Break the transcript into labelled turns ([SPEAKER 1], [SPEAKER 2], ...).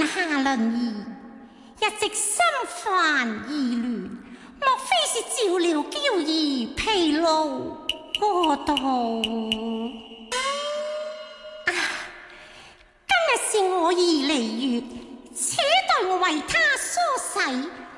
[SPEAKER 1] 下論議，一直心煩意亂，莫非是照料嬌兒疲勞過度？今日是我兒離月，且待我為他梳洗。